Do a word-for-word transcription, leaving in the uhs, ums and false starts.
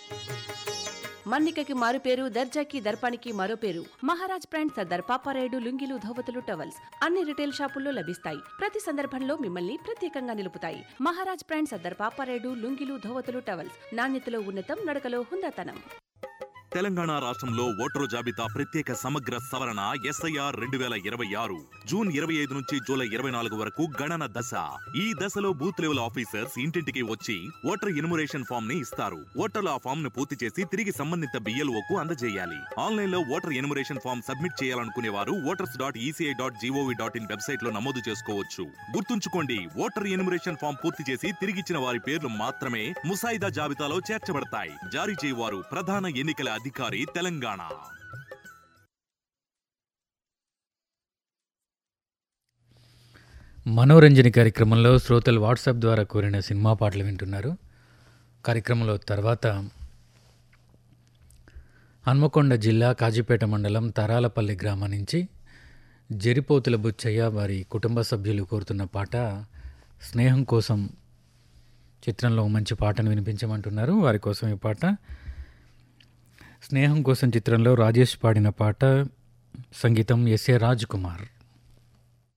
మన్నికకి మారు పేరు, దర్జాకి దర్పానికి మరో పేరు. మహారాజ్ బ్రాండ్ సర్దార్ పాపారాయుడు లుంగీలు, ధోవతులు, టవల్స్ అన్ని రిటైల్ షాపుల్లో లభిస్తాయి. ప్రతి సందర్భంలో మిమ్మల్ని ప్రత్యేకంగా నిలుపుతాయి. మహారాజ్ బ్రాండ్ సర్దార్ పాపారాయుడు లుంగీలు, ధోవతులు, టవల్స్ నాణ్యతలో ఉన్నతం, నడకలో హుందాతనం. తెలంగాణ రాష్ట్రంలో ఓటరు జాబితా ప్రత్యేక సమగ్ర సవరణ ఎస్ఐఆర్ రెండు వేల ఇరవై ఆరు జూన్ ఇరవై ఐదు నుంచి జూలై ఇరవై నాలుగు వరకు గణన దశ. ఈ దశలో బూత్ లెవెల్ ఆఫీసర్స్ ఇంటింటికి వచ్చి ఓటర్ ఎన్యుమరేషన్ ఫామ్ ని ఇస్తారు. ఓటర్లు ఆ ఫామ్ ను పూర్తి చేసి తిరిగి సంబంధిత బిఎల్ఓకు అందజేయాలి. ఆన్లైన్ లో ఓటర్ ఎన్యుమరేషన్ ఫామ్ సబ్మిట్ చేయాలనుకునే వారు voters dot ECI dot GOV dot in website లో నమోదు చేసుకోవచ్చు. గుర్తుంచుకోండి, ఓటర్ ఎన్యుమరేషన్ ఫామ్ పూర్తి చేసి తిరిగిచ్చిన వారి పేర్లు మాత్రమే ముసాయిదా జాబితాలో చేర్చబడతాయి. జారీ చేయవారు ప్రధాన ఎన్నికల అధికారి, తెలంగాణ. మనోరంజని కార్యక్రమంలో శ్రోతలు వాట్సాప్ ద్వారా కోరిన సినిమా పాటలు వింటున్నారు. కార్యక్రమంలో తర్వాత హన్మకొండ జిల్లా కాజీపేట మండలం తరాలపల్లి గ్రామం నుంచి జరిపోతుల బుచ్చయ్య వారి కుటుంబ సభ్యులు కోరుతున్న పాట స్నేహం కోసం చిత్రంలో మంచి పాటను వినిపించమంటున్నారు. వారి కోసం ఈ పాట స్నేహం కోసం చిత్రంలో రాజేష్ పాడిన పాట, సంగీతం ఎస్ఏ రాజ్ కుమార్.